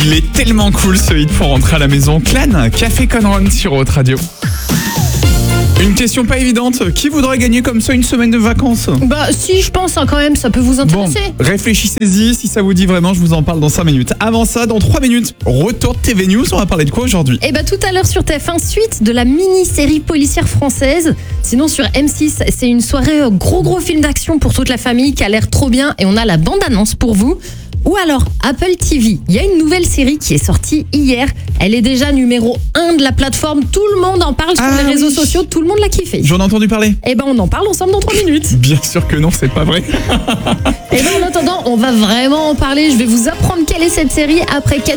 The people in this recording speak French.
Il est tellement cool ce hit pour rentrer à la maison. Clan, Café Con Run sur Haute Radio. Une question pas évidente. Qui voudrait gagner comme ça une semaine de vacances ? Bah si, je pense quand même, ça peut vous intéresser. Bon, réfléchissez-y, si ça vous dit vraiment, je vous en parle dans 5 minutes. Avant ça, dans 3 minutes, retour de TV News, on va parler de quoi aujourd'hui ? Et bah tout à l'heure sur TF1, suite de la mini-série policière française. Sinon sur M6, c'est une soirée gros film d'action pour toute la famille qui a l'air trop bien et on a la bande-annonce pour vous. Ou alors Apple TV, il y a une nouvelle série qui est sortie hier. Elle est déjà numéro 1 de la plateforme. Tout le monde en parle sur les réseaux sociaux. Tout le monde l'a kiffé. J'en ai entendu parler. Et ben on en parle ensemble dans 3 minutes. Bien sûr que non, c'est pas vrai. Et ben en attendant, on va vraiment en parler. Je vais vous apprendre quelle est cette série après